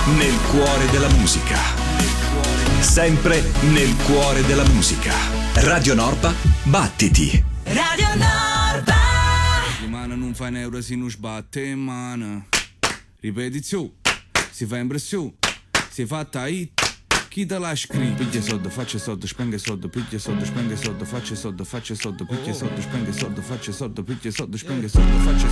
nel cuore della musica. Sempre nel cuore della musica. Radio Norpa, battiti. Radio Norpa. Rimane non fa euro si non sbatte mano. Ripetizione, si fa impressione, si è fatta hit. Chi te la scrive? Piglia soldi, faccia soldi, spenge soldi, piglia soldi, spenge soldi, faccia soldi, piglia soldi, spenge soldi, faccia soldi, piglia soldi, spenge soldi, faccia